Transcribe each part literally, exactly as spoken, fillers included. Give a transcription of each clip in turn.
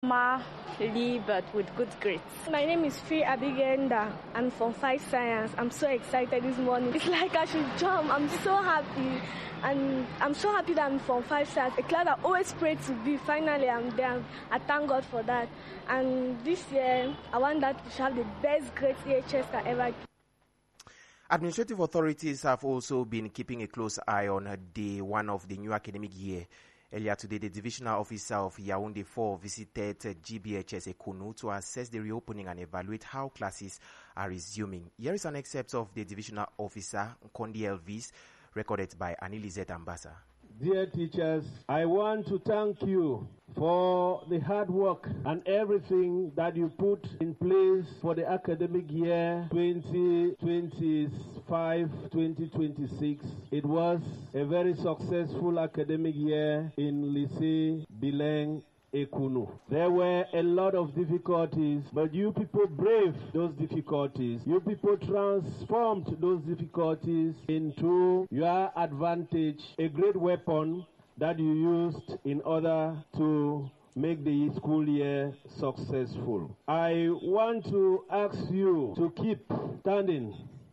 Lee, but with good grades. My name is Fee Abigenda. I'm from Five Science. I'm so excited this morning. It's like I should jump. I'm so happy. And I'm so happy that I'm from Five Science, a class I always prayed to be. Finally, I'm there. I thank God for that. And this year, I want that to have the best grades E H S can ever give. Administrative authorities have also been keeping a close eye on day one of the new academic year. Earlier today, the divisional officer of Yaoundé four visited G B H S Ekunu to assess the reopening and evaluate how classes are resuming. Here is an excerpt of the divisional officer, Kondi Elvis, recorded by Anilizet Ambassa. Dear teachers, I want to thank you for the hard work and everything that you put in place for the academic year twenty twenty-five twenty twenty-six. It was a very successful academic year in Lycée Bileng Ekunu. There were a lot of difficulties, but you people braved those difficulties. You people transformed those difficulties into your advantage, a great weapon that you used in order to make the school year successful. I want to ask you to keep standing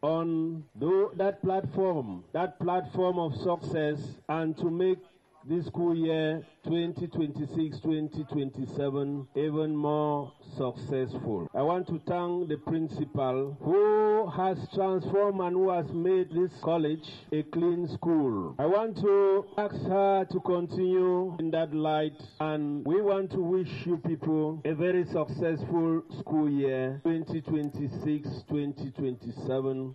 on that platform, that platform of success, and to make this school year twenty twenty-six twenty twenty-seven even more successful. I want to thank the principal who has transformed and who has made this college a clean school. I want to ask her to continue in that light, and we want to wish you people a very successful school year twenty twenty-six twenty twenty-seven.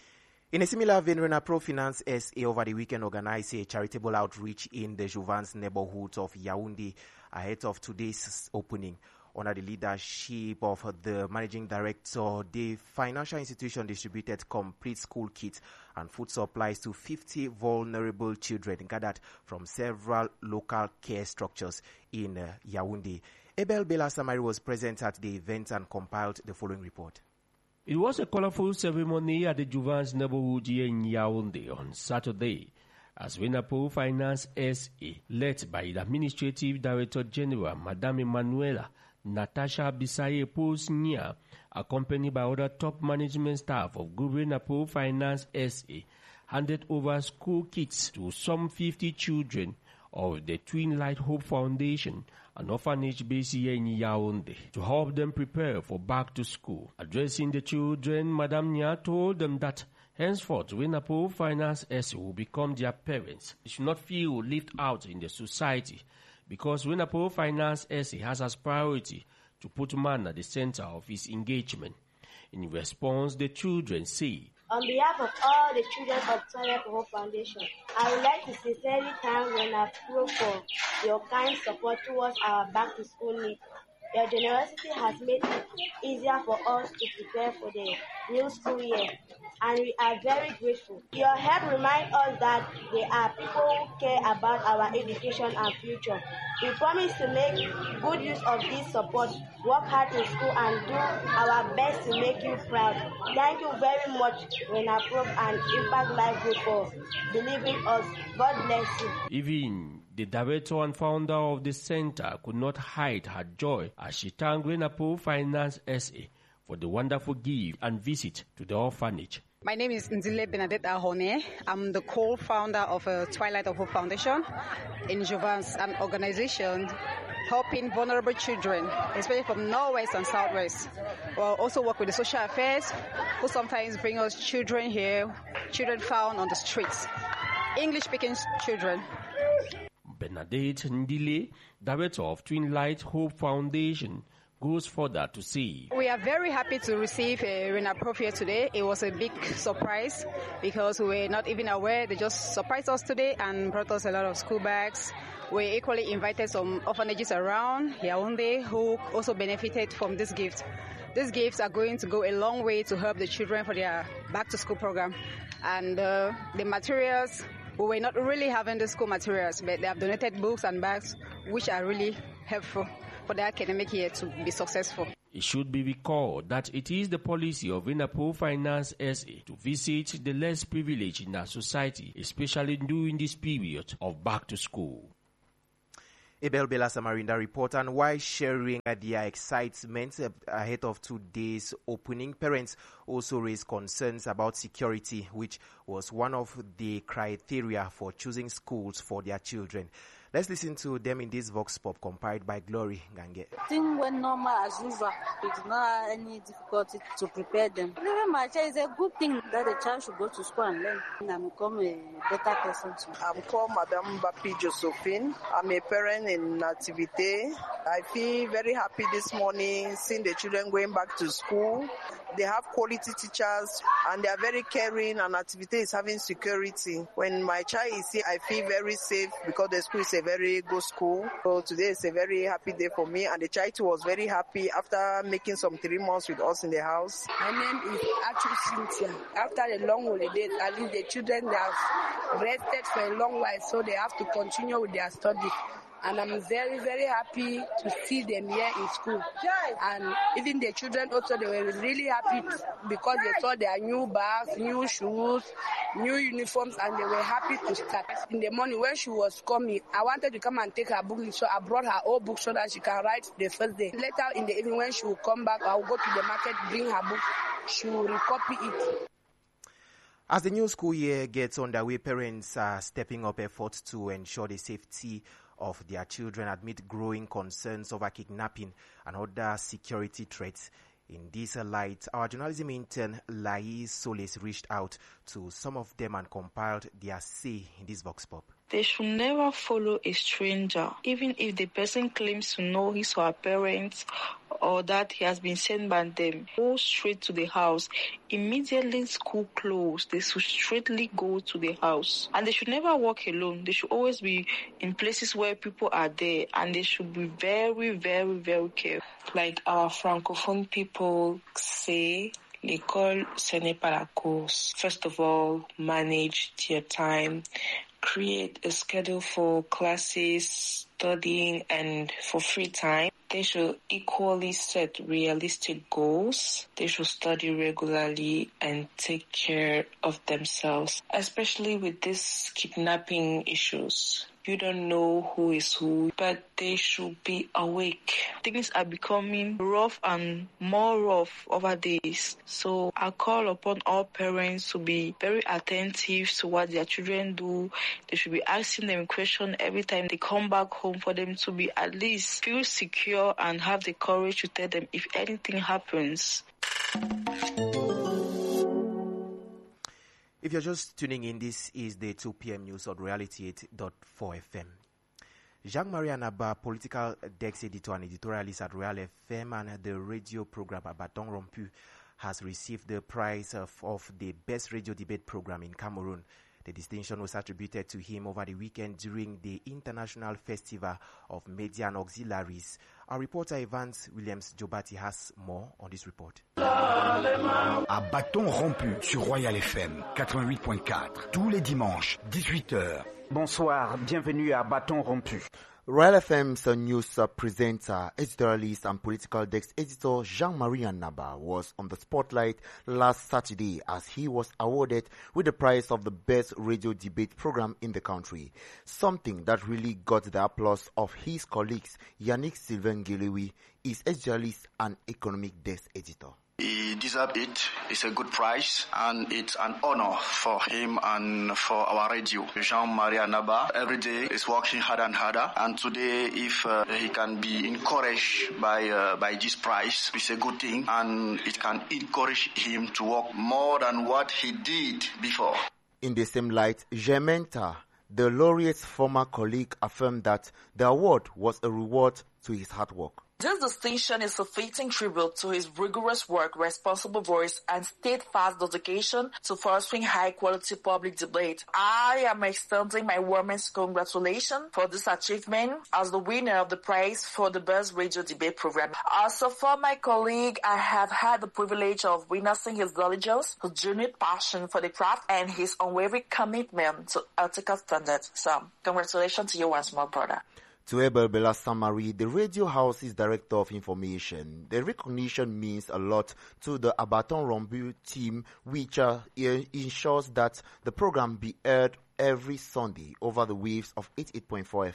In a similar vein, Renapro Finance S A over the weekend organized a charitable outreach in the Jouvence neighborhood of Yaoundé ahead of today's opening. Under the leadership of the managing director, the financial institution distributed complete school kits and food supplies to fifty vulnerable children gathered from several local care structures in uh, Yaoundé. Abel Bela Samari was present at the event and compiled the following report. It was a colorful ceremony at the Jouvence neighborhood here in Yaoundé on Saturday, as Renapro Finance S A, led by the Administrative Director General, Madame Emanuela Natasha Bisaye Posnia, accompanied by other top management staff of Group Renapro Finance S A, handed over school kits to some fifty children of the Twin Light Hope Foundation, an orphanage based here in Yaoundé, to help them prepare for back to school. Addressing the children, Madame Nia told them that henceforth, Renapro Finance S A will become their parents. They should not feel left out in the society, because Renapro Finance S A has as priority to put man at the center of his engagement. In response, the children say, on behalf of all the children of Twin Light Hope Foundation, I would like to sincerely thank Renapro for your kind support towards our back to school needs. Your generosity has made it easier for us to prepare for the new school year, and we are very grateful. Your help reminds us that there are people who care about our education and future. We promise to make good use of this support, work hard in school, and do our best to make you proud. Thank you very much, Renapro and Impact Life Group, for believing us. God bless you. Even the director and founder of the center could not hide her joy as she thanked Renapro Finance S A for the wonderful gift and visit to the orphanage. My name is Nzile Benedette Ahone. I'm the co-founder of uh, Twilight of Hope Foundation in Jouvence, an organization helping vulnerable children, especially from Northwest and Southwest. We'll also work with the social affairs, who sometimes bring us children here, children found on the streets, English-speaking children. Bernadette Ndile, director of Twin Light Hope Foundation, goes further to say, we are very happy to receive a Renapro here today. It was a big surprise because we were not even aware. They just surprised us today and brought us a lot of school bags. We equally invited some orphanages around Yaoundé who also benefited from this gift. These gifts are going to go a long way to help the children for their back to school program. And uh, the materials, we were not really having the school materials, but they have donated books and bags, which are really helpful for the academic year to be successful. It should be recalled that it is the policy of Renapro Finance S A to visit the less privileged in our society, especially during this period of back to school. Abel Bella Samarinda report, and while sharing their excitement ahead of today's opening, parents also raised concerns about security, which was one of the criteria for choosing schools for their children. Let's listen to them in this Vox Pop compiled by Glory Gange. Things went normal as usual. We did not have any difficulty to prepare them. Living my child is a good thing that the child should go to school and learn and become a better person too. I'm called Madame Bapi Josephine. I'm a parent in Nativité. I feel very happy this morning seeing the children going back to school. They have quality teachers and they are very caring, and Nativité is having security. When my child is here, I feel very safe because the school is a very good school. So today is a very happy day for me, and the child too was very happy after making some three months with us in the house. My name is Atu Cynthia. After the long holidays, at least the children they have rested for a long while, so they have to continue with their studies. And I'm very, very happy to see them here in school. And even the children also, they were really happy because they saw their new bags, new shoes, new uniforms, and they were happy to start. In the morning when she was coming, I wanted to come and take her book, so I brought her old book so that she can write the first day. Later in the evening when she will come back, I will go to the market, bring her book, she will recopy it. As the new school year gets underway, parents are stepping up efforts to ensure the safety of their children amid growing concerns over kidnapping and other security threats. In this light, our journalism intern Lais Solis reached out to some of them and compiled their say in this Vox Pop. They should never follow a stranger, even if the person claims to know his or her parents or that he has been sent by them. Go straight to the house. Immediately school closed, they should straightly go to the house. And they should never walk alone. They should always be in places where people are there, and they should be very, very, very careful. Like our Francophone people say, l'école, ce n'est pas la course. First of all, manage your time. Create a schedule for classes, studying, and for free time. They should equally set realistic goals. They should study regularly and take care of themselves, especially with these kidnapping issues. You don't know who is who, but they should be awake. Things are becoming rough and more rough over days. So I call upon all parents to be very attentive to what their children do. They should be asking them questions every time they come back home for them to be at least feel secure and have the courage to tell them if anything happens. If you're just tuning in, this is the two p.m. news on Reality eight point four F M. Jean-Marie Anaba, political desk editor and editorialist at Real F M and the radio program à Bâton Rompu, has received the prize of, of the best radio debate program in Cameroon. The distinction was attributed to him over the weekend during the International Festival of Media and Auxiliaries. Our reporter Evans Williams Jobati has more on this report. À Bâton Rompu sur Royal F M quatre-vingt-huit point quatre, tous les dimanches, dix-huit heures. Bonsoir, bienvenue à Bâton Rompu. Royal F M's news presenter, editorialist and political desk editor Jean-Marie Anaba was on the spotlight last Saturday as he was awarded with the prize of the best radio debate program in the country, something that really got the applause of his colleagues. Yannick Sylvain Gelewi is editorialist and economic desk editor. He deserved it. It's a good prize, and it's an honor for him and for our radio. Jean-Marie Anaba every day is working harder and harder, and today, if uh, he can be encouraged by uh, by this prize, it's a good thing, and it can encourage him to work more than what he did before. In the same light, Germain-Ta, the laureate's former colleague, affirmed that the award was a reward to his hard work. This distinction is a fitting tribute to his rigorous work, responsible voice, and steadfast dedication to fostering high-quality public debate. I am extending my warmest congratulations for this achievement as the winner of the prize for the best radio debate program. Also, for my colleague, I have had the privilege of witnessing his diligence, his genuine passion for the craft, and his unwavering commitment to ethical standards. So, congratulations to you once more, brother. To Abel Bella Samari, the Radio House's Director of Information, the recognition means a lot to the Bâton Rompu team, which uh, ensures that the program be aired every Sunday over the waves of eighty-eight point four F M.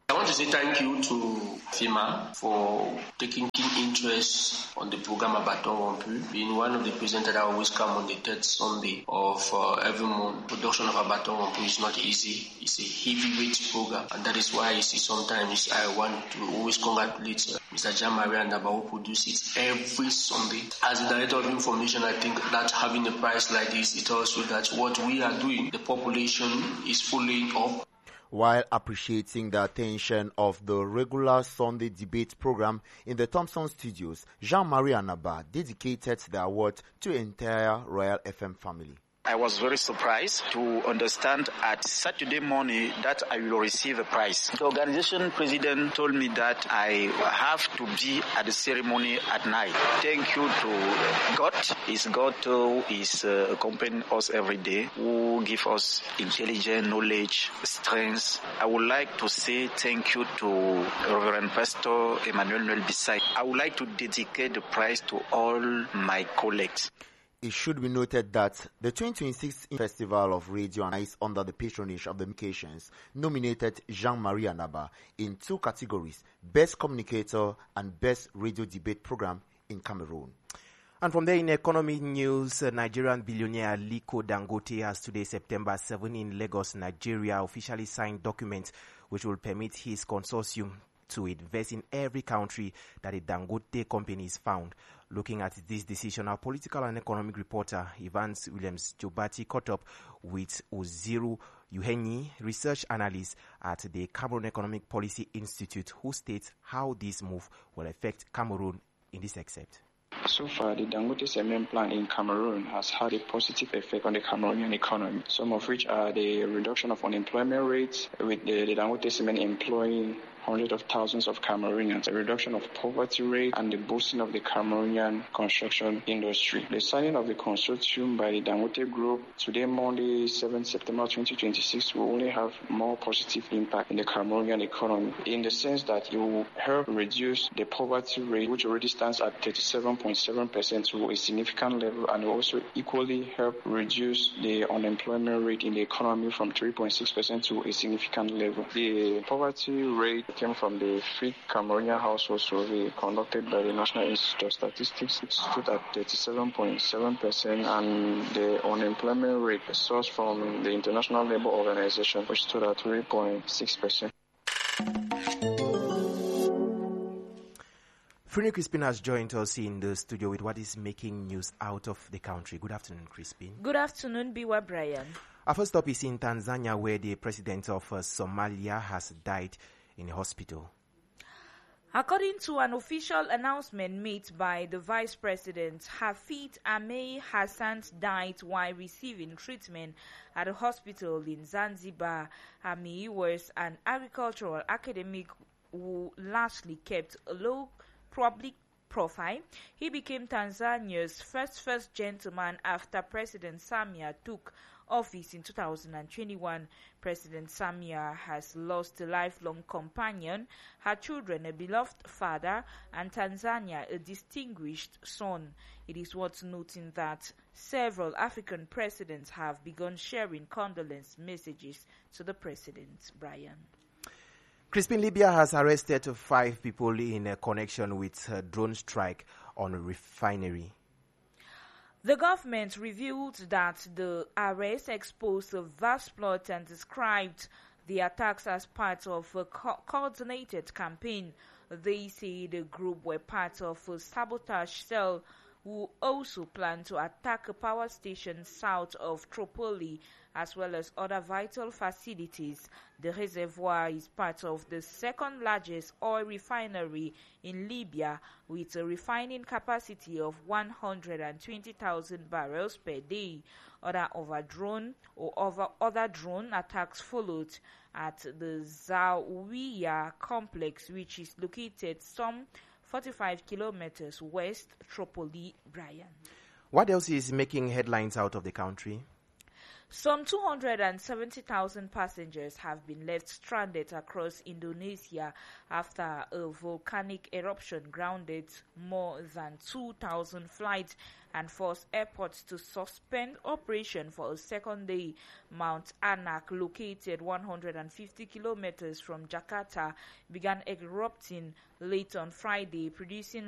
I want to say thank you to FEMA for taking keen interest on the program Abaton Rompu. Being one of the presenters that always come on the third Sunday of uh, every month, production of Abaton Rompu is not easy. It's a heavyweight program, and that is why you see sometimes I want to always congratulate uh, Mister Jean-Marie Naba, who produces it every Sunday. As the Director of Information, I think that having a prize like this, it tells you that what we are doing, the population is following up. While appreciating the attention of the regular Sunday debate program in the Thompson studios, Jean-Marie Naba dedicated the award to the entire Royal F M family. I was very surprised to understand at Saturday morning that I will receive a prize. The organization president told me that I have to be at the ceremony at night. Thank you to God. It's God who is uh, accompanying us every day, who give us intelligence, knowledge, strength. I would like to say thank you to Reverend Pastor Emmanuel Noel Bisay. I would like to dedicate the prize to all my colleagues. It should be noted that the twenty twenty-six Festival of Radio and Ice, under the patronage of the Communications, nominated Jean-Marie Naba in two categories, Best Communicator and Best Radio Debate Program in Cameroon. And from there, in economic news, uh, Nigerian billionaire Aliko Dangote has today, September seventh, in Lagos, Nigeria, officially signed documents which will permit his consortium to invest in every country that a Dangote company is found. Looking at this decision, our political and economic reporter Evans Williams Jobati caught up with Oziru Uhenyi, research analyst at the Cameroon Economic Policy Institute, who states how this move will affect Cameroon in this excerpt. So far, the Dangote Cement plant in Cameroon has had a positive effect on the Cameroonian economy, some of which are the reduction of unemployment rates, with the, the Dangote Cement employing hundreds of thousands of Cameroonians, a reduction of poverty rate, and the boosting of the Cameroonian construction industry. The signing of the consortium by the Dangote Group today, Monday, seventh September twenty twenty-six, will only have more positive impact in the Cameroonian economy, in the sense that it will help reduce the poverty rate, which already stands at thirty-seven point seven percent, to a significant level, and will also equally help reduce the unemployment rate in the economy from three point six percent to a significant level. The poverty rate came from the Free Cameroonian Household Survey conducted by the National Institute of Statistics. It stood at thirty-seven point seven percent, and the unemployment rate sourced from the International Labour Organization, which stood at three point six percent. Free Crispin has joined us in the studio with what is making news out of the country. Good afternoon, Crispin. Good afternoon, Biwa Brian. Our first stop is in Tanzania, where the president of uh, Somalia has died in a hospital. According to an official announcement made by the Vice President, Hafid Amey Hassan died while receiving treatment at a hospital in Zanzibar. Amey was an agricultural academic who largely kept a low public profile. He became Tanzania's first first gentleman after President Samia took office in two thousand twenty-one. President Samia has lost a lifelong companion, her children a beloved father, and Tanzania a distinguished son. It is worth noting that several African presidents have begun sharing condolence messages to the president. Brian. Crispin, Libya has arrested five people in a connection with a drone strike on a refinery. The government revealed that the arrests exposed a vast plot and described the attacks as part of a co- coordinated campaign. They say the group were part of a sabotage cell who also plan to attack a power station south of Tripoli, as well as other vital facilities. The reservoir is part of the second largest oil refinery in Libya, with a refining capacity of one hundred twenty thousand barrels per day. Other over drone or over other drone attacks followed at the Zawiya complex, which is located some forty-five kilometers west Tripoli. Brian. What else is making headlines out of the country? Some two hundred seventy thousand passengers have been left stranded across Indonesia after a volcanic eruption grounded more than two thousand flights and forced airports to suspend operation for a second day. Mount Anak, located one hundred fifty kilometers from Jakarta, began erupting late on Friday, producing